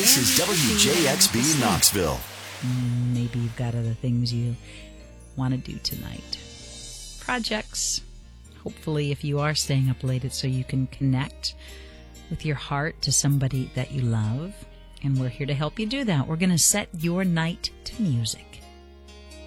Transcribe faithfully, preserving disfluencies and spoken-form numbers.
This is W J X B Knoxville. Maybe you've got other things you want to do tonight. Projects. Hopefully, if you are staying up late, it's so you can connect with your heart to somebody that you love. And we're here to help you do that. We're going to set your night to music.